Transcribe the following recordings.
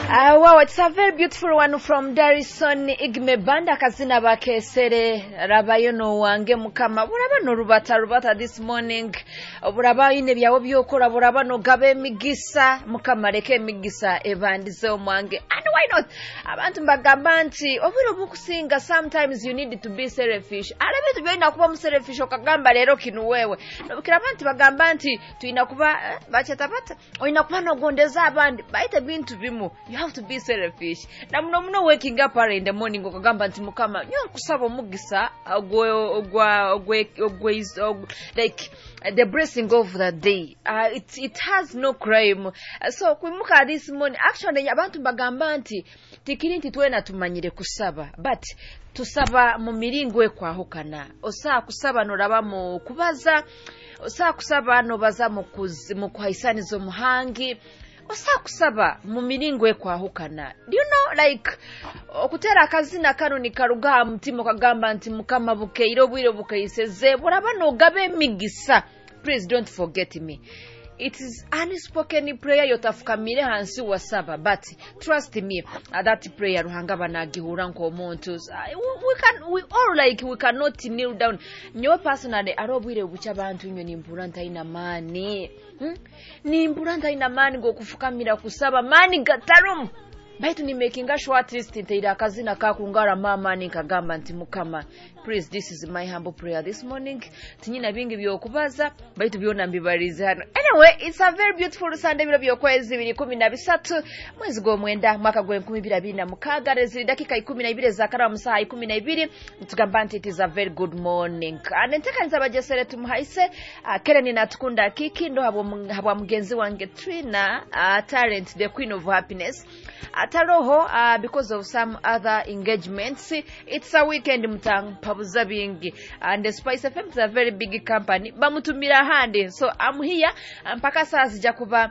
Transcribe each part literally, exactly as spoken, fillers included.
Uh, wow, it's a very beautiful one from Darison Igme Banda Kazina Bakesere Rabayono Wange Mukama. Buraba no rubata rubata this morning. Buraba ine byawo byokora buraba no gabe migisa Mukama leke migisa evandizo mwange. And why not? Abantu mbagamba nti obiro bukusinga sometimes you need to be selfish. Arabe tubenda kuba muselfish okagamba lero kinu wewe. Nobukira abantu bagamba nti tuina kuba bachetabata. Oina kuba no gondeza abandi. Baite bintu bimu. You have to be selfish. Na muno muno waking up in the morning okagamba nti Mukama nyo kusaba mugisa ogwe ogwa ogwe ogwe is like uh, the blessing of the day. Uh, it it has no crime. Uh, so kwimuka this morning actually abantu bagamba nti tikiri nti twena tumanyire kusaba but tusaba mu miringo ekwahukana osa kusaba no raba mu kubaza osa kusaba no baza mu mu kwaisanizo muhangi osa kusaba mu miringo ekwahukana. Do you know like okutera akazina kano ni karuga mtimo kagamba nti Mukama bukeiro bwiro bukayiseze buraba no gabe migisa. Please don't forget me. It is unspoken prayer yotafukamire hansi wasaba but trust me uh, that prayer ruhanga banagihura nko omuntu uh, we can we all like we cannot kneel down nyo personally arobwire bucha bantu nyo nimpuranta ina mani hmm? Nimpuranta ina mani go kufukamira kusaba mani gatarum baitu ni making a short list nteira kazina kakungara mama ni kagamba nti Mukama. Please, this is my humble prayer this morning. Tinyina bingi byokubaza baitu byona mbibariza hano. Anyway, it's a very beautiful Sunday biro byokwezi bibiri kumi na bisatu mwezi go mwenda mwaka gwe nkumi bibiri na mukaga rezi dakika ikumi na ibiri za kara musaha ikumi na ibiri tugamba nti it is a very good morning. Anenteka nza bajesere tumuhaise uh, Keren natukunda kiki ndo habo habo mugenzi wange Trina uh, talent the queen of happiness. Ataroho uh, because of some other engagements. It's a weekend mutang pabuza bingi and the Spice F M is a very big company bamutumira handi so I'm here mpaka saa zijakuba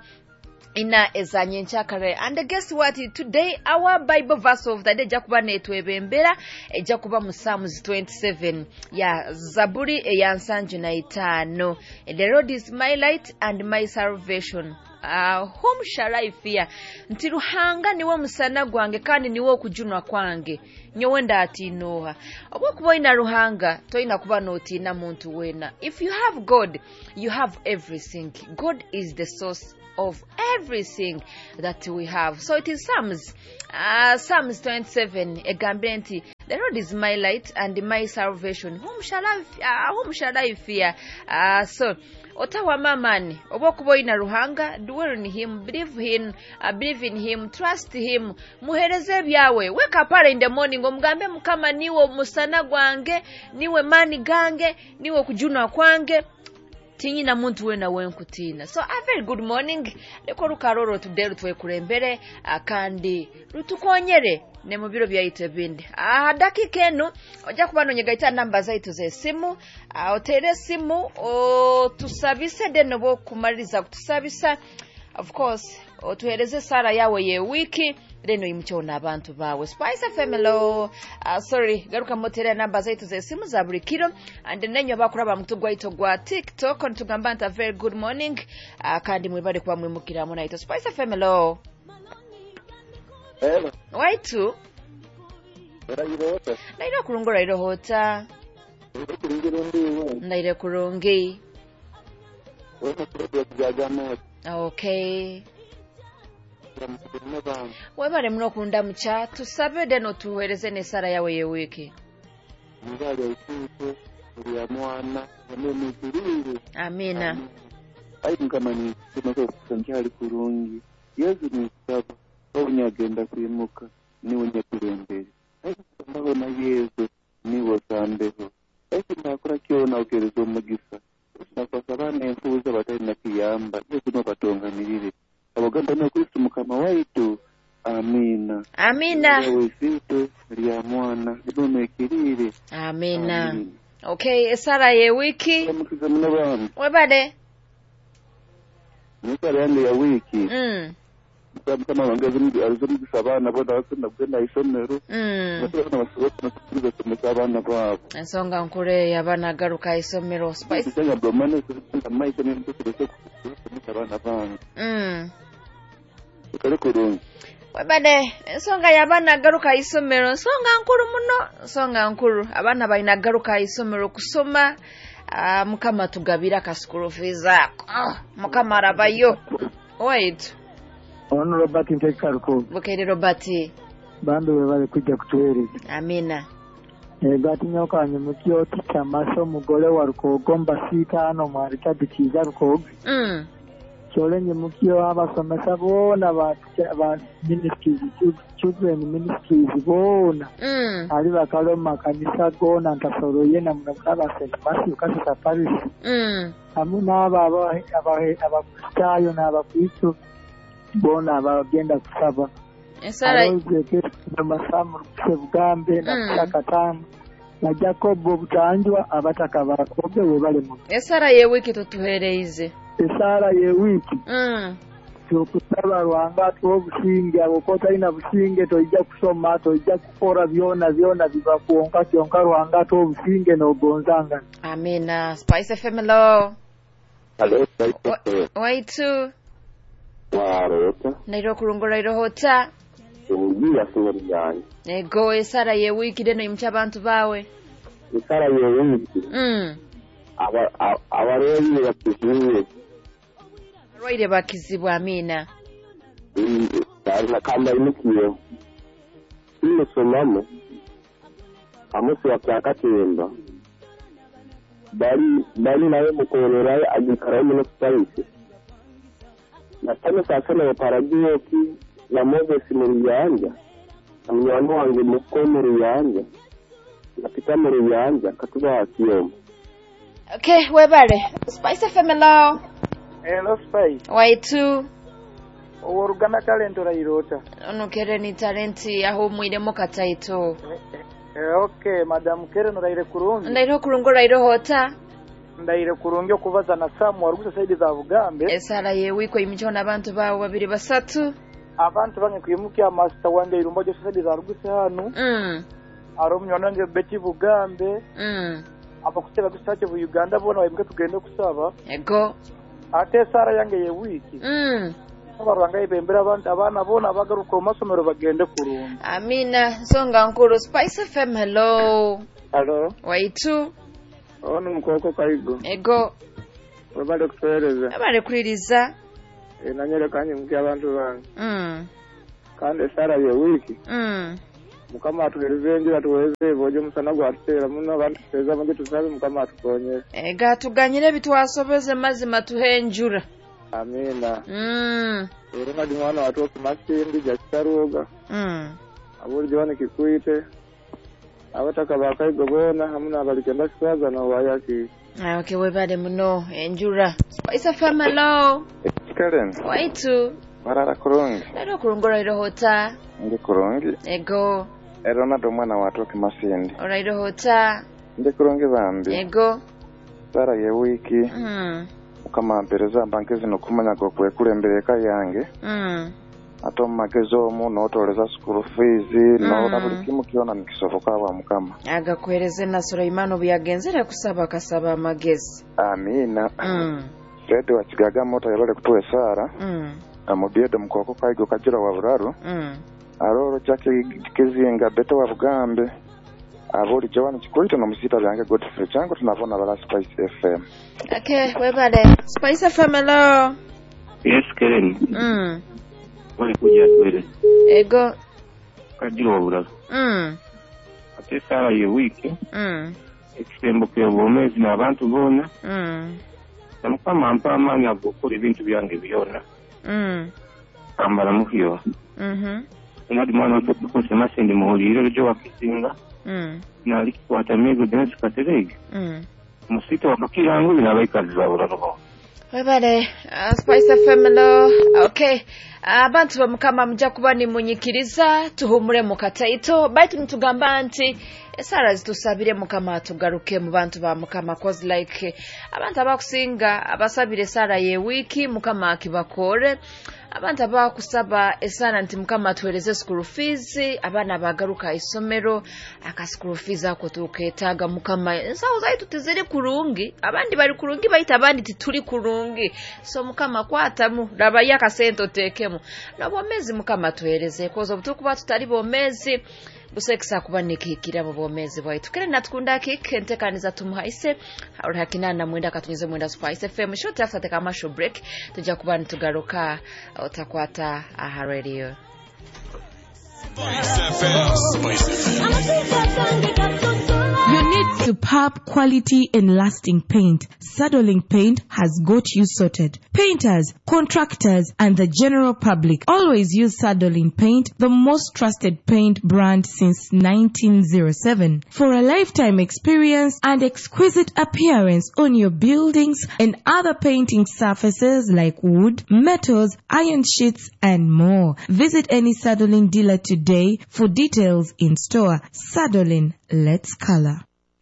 ina ezanye nchakare. And guess what, today our Bible verse of the day jakuba netwebembera ejakuba mu Psalms twenty-seven ya Zaburi ya nsanju na itano. The Lord is my light and my salvation. Uh, whom shall I fear? Nti Ruhanga niwo musana gwange kandi niwo kujunwa kwange nyowe ndatinoha. Obwo kuba ina Ruhanga toina kuba notina muntu wena. If you have God, you have everything. God is the source of everything that we have. So it is Psalms uh, Psalms twenty-seven egambye nti the Lord is my light and my salvation. Whom shall I uh, whom shall I fear? Uh, so Otawa mamani obokubo ina Ruhanga, dwell in him, believe him, uh, believe in him, trust him, muhereze byawe. Wake up in the morning omgambe Mukama niwo musana gwange, niwe mani gange, niwo kujunwa kwange. Tinyina muntu wena wenkutina. So a very good morning. Leko rukaroro today rutwe kurembere akandi rutukonyere ne mubiro bya itebindi. Ah dakika eno oja kubano nyegaita namba zaitu ze simu, ah otere simu o tusabise deno bo kumaliza kutusabisa. Of course otuhereze sara yawe ye wiki reno imchona abantu bawe. Spice F M lo uh, sorry garuka motere namba zaitu ze simu za buri kilo and nenyo bakuraba mutugwa itogwa TikTok ntugamba nta very good morning uh, kandi mwibade kwa mwimukira muna ito Spice F M lo Hello. Waitu Ndayirota. Ndayiro kurungora iro hota. Kurungiro ndiwe. Ndayire kurungi. Wewe kurungiro byajamo. Okay. Webale muno kunda mucha tusabe deno tuhereze ne sara yawe ye wiki. Ngale yituko ya mwana ne mukirire. Amina. Ayi ngamani kimako kusanjali kurungi. Yesu ni saba obunyagenda kwimuka ni wonye kurembere. Ayi ndabona Yesu ni wosambeho. Ayi nakora kyona ukerezo mugisa. Nakosabana emfuza batari nakiyamba. Yesu no batonganirire. Abaganda no Kristo Mukama waitu. Amina. Amina. Yewe sito ya mwana ibomekirire. Amina. Amina. Okay, esara ye wiki. Mukiza muna bana. Webade. Musara yande ya wiki. Mm. Kama wangaza mbi arizuri bisabana boda wasuna kwenda isomero. Mm. Nasona masoko nasubira kumesabana babo. Ensonga nkure yabana garuka isomero Spice. Sanga domane sanga maisha ni mtu kutoka kumesabana bana. Mm. kale kurungi webade ensonga y'abaana agaruka isomero nsonga nkulu muno nsonga nkulu abaana balina garuka isomero kusoma uh, mukama tugabira ka school fees ako oh, mukama arabayo wait ono Robert Ntekaruko bukere Robert bando bali kujja kutuhereza amina egati nyokanye mukyo kitamaso mugole wa Rukogomba sitano mwari tabikiza Rukogo mm cholenye mukyo abasomesa bona ba ba ministries children ministries bona mm ali bakaloma kanisa gona ntasoroye na munababa Saint Matthew kasita Paris mm amuna aba aba abakustayo na abakristo bona bagenda kusaba esara masamu sebugambe na sakatamu na Jacob obutanjwa abataka bakobe webale mu esara ye wiki tutuhereize esara ye wiki mm tukusaba Rwanga tuobusinge abokota ina businge toija kusoma toija kukora byona byona biba kuonka kyonka Rwanga tuobusinge no gonzanga amina Spice F M lo hello waitu warota nairo kurungura iro hota uyi yasimuri yanjye ego esara ye wiki deno imcha abantu bawe esara ye wiki mm aba abareyi bakizimye roire bakizibwa amina na kamba imukiyo ile somamo amusi wa kyakatemba bali bali nawe mukorera agikara mu space na tano sasa na paradio ki na Moses Muriyanja amwana wange muko Muriyanja napita Muriyanja katuba akiyo okay webale Spice F M lo hello Spice waitu orugana talent rairota ono kere ni talenti aho muide mokataito eh okay madam kere no raire kurungi ndairo kurungura iro hota ndaire kurungi okubaza na Samu warugusa saidi za Bugambe esara ye wiko imichona abantu bawo babiri basatu abantu bange kwimukia master wange irumboje saidi za rugusa hanu mm aromyo nange beti Bugambe mm abakuteba gusache bu Uganda bona bayimuke tugende kusaba ego ate sara yange ye wiki mm abaranga ibembera abantu abana bona bagaruka masomero bagende kurungi amina songa nkuru Spice F M hello hello waitu ono mukoko kaigo ego wabale kufereza abale kuririza enanyere kanye muki abantu bange mm kandi sara ye wiki mm mukama atugerezenje atuweze boje musana gwatera muno abantu teza mugi tusabe mukama atukonye ega tuganyire bitwasobeze mazima tuhenjura amina mm urunga dimwana watu okumasindi jakitaruga mm aburi jone kikuite abataka bakaigo bona hamuna abalikenda kisaza na wayaki ah okay webade muno enjura Spice F M lo Karen waitu marara kurungi ero kurungura iro hota ndi kurungi ego ero na domwana watu okumasindi ora iro hota ndi kurungi bambi ego sara ye wiki mm kama pereza bankezi no kumanya ko kwekulembeleka yange mm ato makezo mu no toleza school fees no nabuli kimu kiona nikisofoka wa mukama aga kwereze na Sulaimano byagenzere kusaba kasaba amagezi amina mm Fred wa Kigaga moto yabale kutowe sara mm amubyedo mukoko kaigo kajira wa buraro mm aroro chake kizinga beto wa Bugambe abori jawani chikoito no musita byange Godfrey chango tunavona bala Spice F M okay webale Spice F M lo yes Karen mm wali kuja twele ego kajira wa buraro mm ate sara ye wiki mm ekisembo kyo bomezi na abantu bona mm namukama ampa amanya gukora ibintu byange byona mm ambara muhiyo mhm nadi mwana tukose masindi muhuliro ryo wakizinga mm na likwata mego dance katerege mm musito wakirango binabaikazi zaburaro webale uh, Spice F M lo okay abantu uh, bamukama mujja kuba ni munyikiriza tuhumure mukataito baitu ntugamba anti esara zitusabire mukama tugaruke mu bantu ba mukama cause like abantu abakusinga abasabire sara ye wiki mukama akibakore abantu abakusaba esana nti mukama tueleze school fees abana bagaruka isomero aka school fees ako tuketaga mukama ensawo zaitu tiziri kurungi abandi bali kurungi bayita abandi tituli kurungi so mukama kwatamu rabaya kasento tekemu nabomezi mukama tueleze kozo butukuba tutali bomezi busekisa kubanikikira mu bomezi bwaitu kire natukunda kike ntekaniza tumuhaise urakinana mwenda katunyize mwenda Spice F M short after the commercial break tujja kubana tugaruka utakwata aha radio Spice F M Spice F M. You need superb quality and lasting paint. Sadolink Paint has got you sorted. Painters, contractors, and the general public always use Sadolink Paint, the most trusted paint brand since nineteen oh seven. For a lifetime experience and exquisite appearance on your buildings and other painting surfaces like wood, metals, iron sheets, and more. Visit any Sadolink dealer today for details in store. Sadolink, let's color.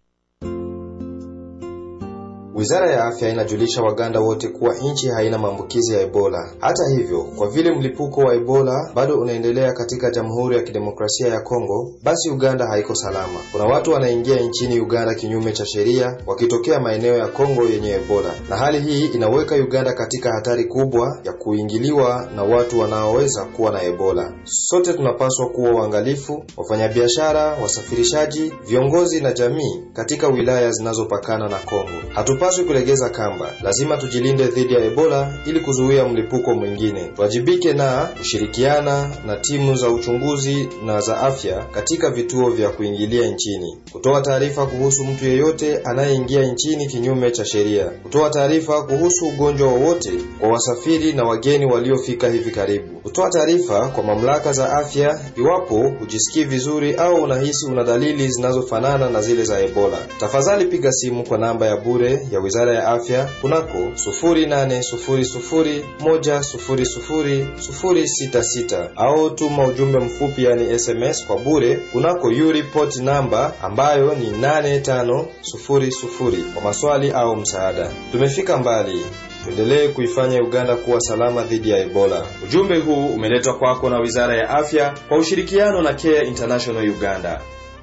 Wizara ya Afya inajulisha Waganda wote kuwa nchi haina maambukizi ya Ebola. Hata hivyo, kwa vile mlipuko wa Ebola bado unaendelea katika Jamhuri ya Kidemokrasia ya Kongo, basi Uganda haiko salama. Kuna watu wanaingia nchini Uganda kinyume cha sheria wakitokea maeneo ya Kongo yenye Ebola. Na hali hii inaweka Uganda katika hatari kubwa ya kuingiliwa na watu wanaoweza kuwa na Ebola. Sote tunapaswa kuwa waangalifu, wafanyabiashara, wasafirishaji, viongozi na jamii katika wilaya zinazopakana na Kongo. Hatu Paswi kulegeza kamba. Lazima tujilinde dhidi ya Ebola ili kuzuia mlipuko mwingine. Wajibike na kushirikiana na timu za uchunguzi na za afya katika vituo vya kuingilia nchini. Kutoa taarifa kuhusu mtu yeyote anayeingia nchini kinyume cha sheria. Kutoa taarifa kuhusu ugonjwa wowote kwa wasafiri na wageni waliofika hivi karibu. Kutoa taarifa kwa mamlaka za afya iwapo hujisikii vizuri au unahisi una dalili zinazofanana na zile za Ebola. Tafadhali piga simu kwa namba ya bure ya Wizara ya Afya kunako sufuri nane sufuri sufuri moja sufuri sufuri sufuri sita sita au tuma ujumbe mfupi yani S M S kwa bure kunako U-report number ambayo ni nane tano sufuri sufuri kwa maswali au msaada. Tumefika mbali. Tuendelee kuifanya Uganda kuwa salama dhidi ya Ebola. Ujumbe huu umeletwa kwako na Wizara ya Afya kwa ushirikiano na Care International Uganda.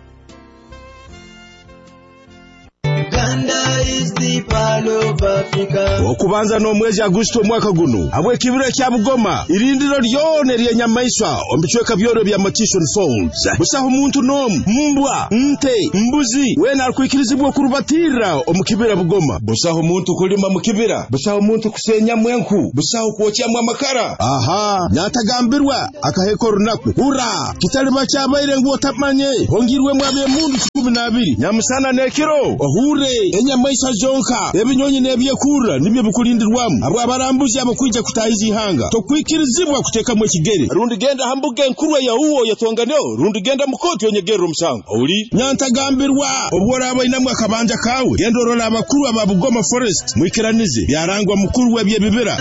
Okubanza no mwezi Agosto mwaka guno abwe kibiro kya Bugoma irindiro lyone lye nyamaiswa ombichweka byoro bya Motivation Falls busaho umuntu no mbwa nte mbuzi wena alikuikirizibwa kurubatira omukibira Bugoma busaho umuntu kulima mukibira busaho umuntu kusenya mwenku busaho kuocyamwa amakara aha nyatagambirwa akaheko runaku ura kitaliba cyabaire ngo tapmanye hongirwe mwabe mundu kumi na abiri nyamusana nekiro ohure enyamaiswa zonka ebinyonyi nebyekura nibyo bukulindirwamu abo abarambuzi abakwijja kutahizi hanga tokwikirizibwa kuteka mu kigere rundi genda hambuge nkurwe ya uwo yatonganeo rundi genda mukoti onyegero musango oli nyantagambirwa obwora abayinamwe akabanja kawe gendorora abakuru aba Bugoma Forest mwikiranize byarangwa mukuru we byebibira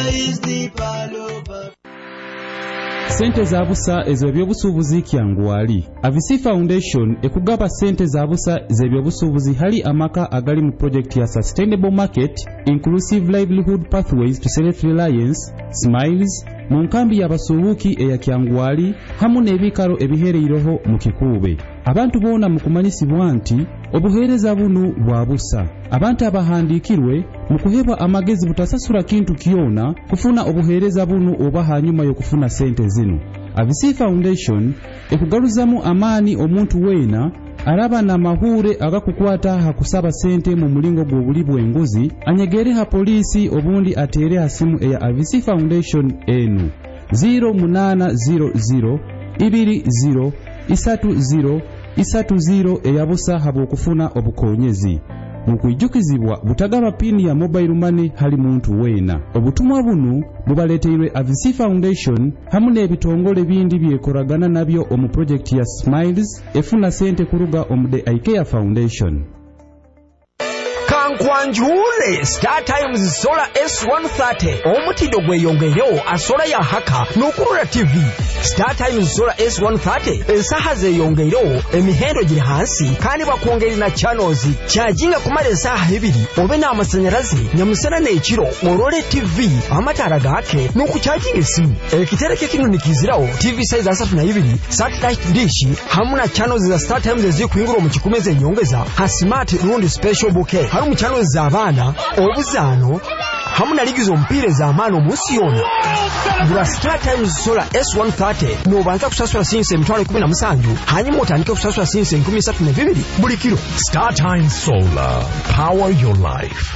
Sente za busa ez'ebyobusuubuzi kyangwali. Avisi Foundation ekugaba sente za busa ez'ebyobusuubuzi hali amaka agali mu project ya Sustainable Market, Inclusive Livelihood Pathways to Self-Reliance, Smiles, mu nkambi y'abasuubuki eya Kyangwali hamu n'ebikalo ebiheereiroho mu Kikuube. Abantu boona mu kumanyisibwa nti obuheereza buno bwa busa. Abantu abahandikirwe mu kuhebwa amagezi butasasula kintu kyona kufuna obuheereza buno oba hanyuma y'okufuna sente zino. Avisi Foundation ekugaluzamu amaani omuntu weena araba na mahure agakukwata hakusaba sente mu mulingo gw'obuli bw'enguzi anyegere ha polisi obundi atere ha simu eya Avisi Foundation enu zero munana zero zero ibiri zero isatu zero isatu zero eyabusa habo okufuna obukonyezi mukwijukizibwa butagaba pini ya mobile money hali muntu weena. Obutumwa buno bubaleteirwe Avisi Foundation hamu n'ebitongole bindi byekoragana nabyo omu project ya Smiles efuna sente kuruga omude Ikea Foundation. Kankwanjule Star Times Solar S one thirty omutido gweyongeyo asola ya haka n'okurura T V Star Times Solar S one thirty esaha zeyongereho emihendo giri hasi kandi bakongerera na channels charginga kumara esaha ibiri obe na amashanyarazi nyamusana n'ekiro orore T V amatara gake nuko charginga esimu ekitereke kino nikiziraho T V size asatu na ibiri satellite dish hamuna channels za Star Times zikuingura mu kikumeze nyongeza ha smart rundi special bouquet harumu channels za abana obuzano hamuna ligizo mpire za amano musi yona Gura Star Times Solar S one thirty nobanza kusasula sinse emitwalo kumi na musanju hanyuma otandike kusasula sinse enkumi esatu na bibiri buli kiro. Star Times Solar, power your life.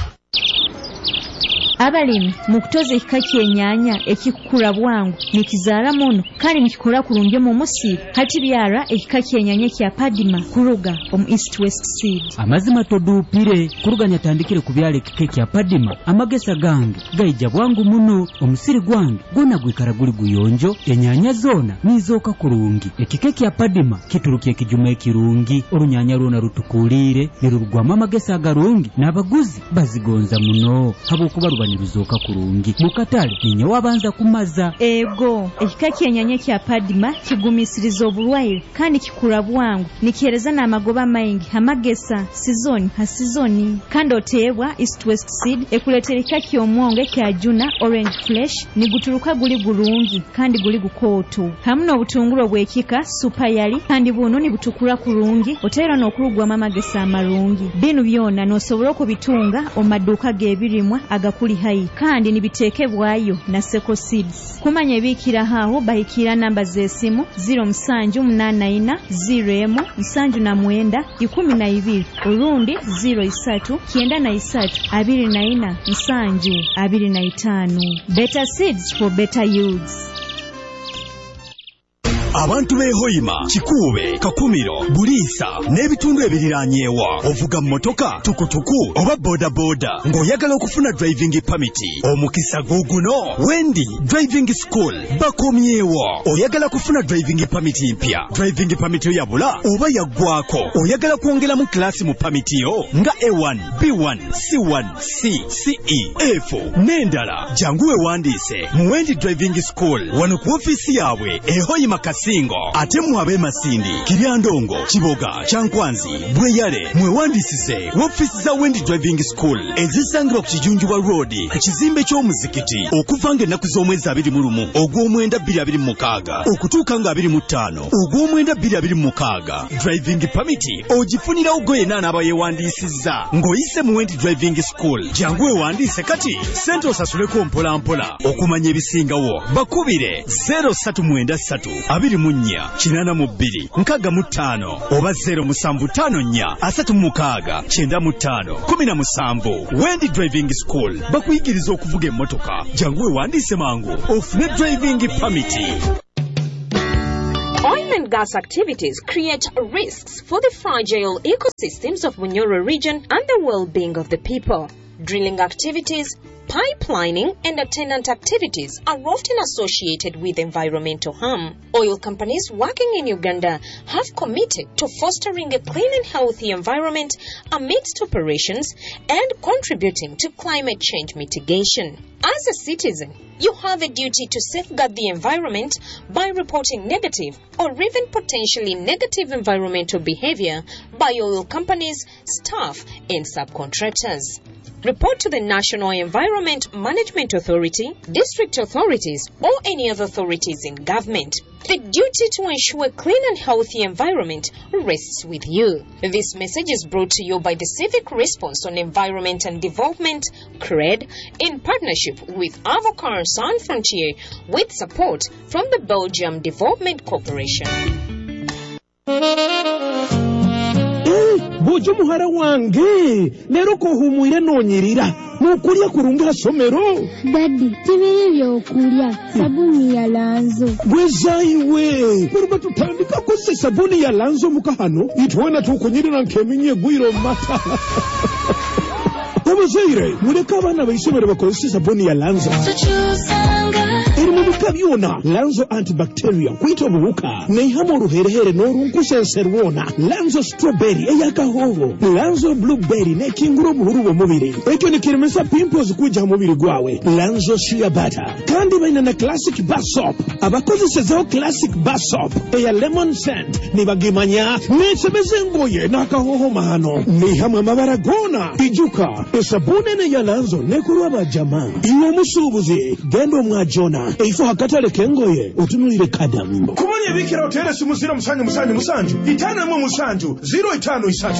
Abalimi mukutoza ekika kyennyanja ekikula bwangu nikizaala mono kandi nikikola kulungi mu musiri hati byara ekika kyennyanja kya Padima kuruga omu East West Seed. Amazima todupire kuruganya tandikire kubyala ekika kya Padima amagesa gange gaija bwangu muno omusiri gwange gona gwikara guli guyonjo ennyanja zona nizoka kulungi ekika kya Padima kiturukiye ekijuma ekirungi olunyanya lwona rutukulire nirugwamu amagesa agarungi n'abaguzi bazigonza muno habwokuba niruzoka kurungi mukatale ninyo wabanza kumaza ego ekika kyennyanja kya Padima kigumisiriza obulwaire kandi kikula bwangu nikihereza n'amagoba maingi amagesa sizoni ha sizoni kandi oteebwa East West Seed ekuletera ekika ky'omwonge kya Juna Orange Flesh niguturuka guli gulungi kandi guli gukooto hamu n'obutungulu bw'ekika Super Yali kandi buno nibutukula kurungi oteera n'okulugwamu amagesa amalungi bino byonna n'osobola okubitunga omaduuka g'ebirimwa agakuli hai kandi nibiteekebwayo na Seco Seeds. Kumanya ebikira haho bahikira namba z'esimu zero musanju munana ina zero emu musanju na mwenda ikumi na ibiri orundi zero isatu kyenda na isatu abiri na ina musanju abiri na itano. Better seeds for better yields. Abantu behoyima Kikube Kakumiro Bulisa n'ebitundu ebiriranyeewa ovuga mmotoka tukutuku oba boda boda ng'oyagala okufuna driving permit omukisa guguno Wendi Driving School bakomyeewa oyagala kufuna driving permit mpya driving permit yabula oba yaggwako oyagala kwongera mu klasi mu permit yo nga A one B one C one C C E F n'endala jangu wewandiise mu Wendi Driving School wano ku ofisi yaabwe ehoyima Singo ate mwabe Masindi Kiryandongo Kiboga Chankwanzi Bweyale mwewandisize ofisi za Wendi Driving School ezisangibwa ku Kijunjubwa Road ekizimbe ky'omuzikiti okuvanga ennaku z'omwezi abiri mu lumu ogw'omwenda bbiri abiri mu mukaaga okutuuka nga abiri mu ttaano ogw'omwenda bbiri abiri mu mukaaga. Driving permit ogifunira ogoye nana abayewandisizza ng'oyise mu Wendi Driving School jangu wewandiise kati sente osasuleko mpola mpola okumanya ebisingawo bakubire zero three nine three abiri munya kinana mu bbiri nkaga mu ttaano oba zero musanvu ttaano nnya asatu mu mukaaga kyenda mu ttaano kumi na musanvu. Wendi Driving School bakuyigiriza okuvuga emmotoka jangu wewandiise mangu ofune driving permit. Oil and gas activities create risks for the fragile ecosystems of Bunyoro region and the well-being of the people. Drilling activities, pipelining and attendant activities are often associated with environmental harm. Oil companies working in Uganda have committed to fostering a clean and healthy environment amidst operations and contributing to climate change mitigation. As a citizen, you have a duty to safeguard the environment by reporting negative or even potentially negative environmental behavior by oil companies, staff, and subcontractors. Report to the National Environment Management Authority, district authorities, or any other authorities in government. The duty to ensure a clean and healthy environment rests with you. This message is brought to you by the Civic Response on Environment and Development, C R E D, in partnership with Avocar Sans Frontier, with support from the Belgium Development Corporation. Bojo muhara wange lero ko humwire nonyirira nukulya kurunga somero Daddy tibiri byokulya sabuni ya Lanzo gwezaiwe muruba tutandika ko se sabuni ya Lanzo mukahano itwona tukunyirira nkeminye gwiro mata Omuzaire muleka abana bayisomero bakozesa sabuni ya Lanzo Tuchusanga iri mu n'obuka byona Lanzo antibacterial kwita obuwuka neihamu oluherehere n'olunkusenserwona Lanzo strawberry eyakahoho Lanzo blueberry nekingura obuhuru bw'omubiri ekyo nekiremesa pimples kujja mu mubiri gwawe Lanzo shea butter kandi baina na classic bar soap abakozesezaho classic bar soap eya lemon scent nibagimanya nesebeze engoye n'akahoho mahano neihamu amabara gona ijuka esabune ne ya Lanzo nekulwa bajama iwe omusuubuzi genda omwajona eifo hakatale kengoye otunulire kadamu kumanya ebikira hotel simusira musanju musanju musanju itana mu musanju zero itano isatu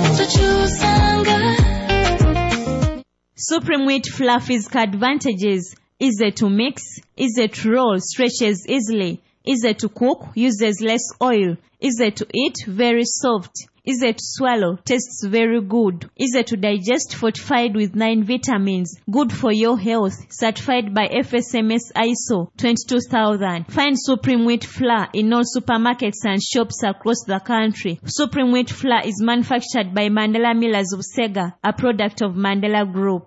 Supreme Wheat Fluffy's advantages: easy to mix, easy to roll, stretches easily, easy to cook, uses less oil, easy to eat, very soft, easy to swallow, tastes very good, easy to digest, fortified with nine vitamins, good for your health, certified by F S M S I S O twenty-two thousand. Find Supreme Wheat Flour in all supermarkets and shops across the country. Supreme Wheat Flour is manufactured by Mandela Millers of Sega, a product of Mandela Group.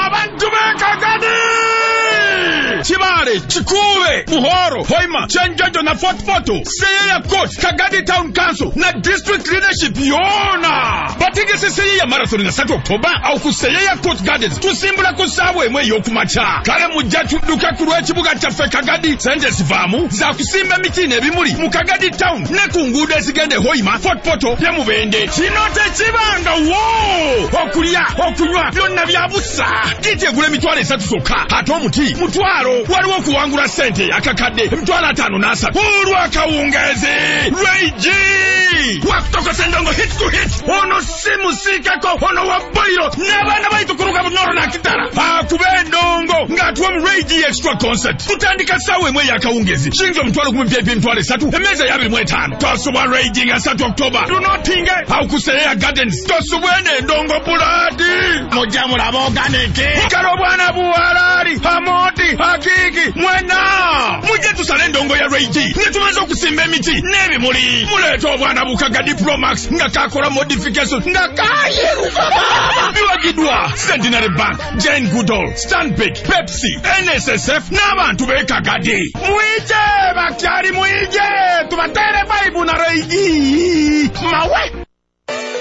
Chibare, Chikuwe, Buhoro, Hoima, Chenjojo na Fort Poto, Seya Coach, Kagadi Town Council, na District Leadership Yona. Batige se Seya Marathon na Sato Oktoba, au ku Seya Coach Gardens, tusimbula kusawe mwe yokumacha. Kale mujatu duka kuruwe chibuga chafe Kagadi, sende sivamu, za kusimba mitine bimuri, mukagadi Town, ne kungude sigende Hoima, Fort Poto, ya mubende. Chinote chibanga, wo! Okulia, okunywa, yonna byabusa. Kite gule mitwale satu soka, hato muti, mutwaro. Waliwo kuwangula sente akakadde mtwala tano nasa ulwa kawungeze Reiji wakutoka sendongo hit to hit ono simu sikako ono waboiro nabana baitu kuruka bunoro na kitara akubendongo ngatuwa Reiji extra concert tutandika sawe mwe yakawungezi shinzo mtwalo kumpepe mtwale satu emeza yabi mwe tano tosuba Reiji nga satu Oktoba tunotinge au kuseya gardens tosubwene ndongo buladi mojamu laboganeke karo bwana buwarari hamoti Hakiki mwena muje tusale ndongo ya Reiji netumaze okusimba emiti n'ebimuli muleeta obwana bukagadi Pro Max nga kakola modification nga kayiruka biwagidwa Centenary Bank, Jane Goodall, Stanbic, Pepsi, N S S F n'abantu b'ekagadi mwije bakyali mwije tubatere vibe na Reiji mawe.